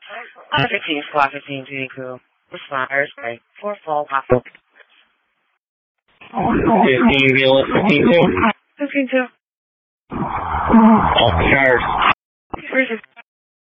15 squad 15 GD crew. Respond airspace. 4 fall hospital. 15 Violet 15 2. 15 2. Off the charts.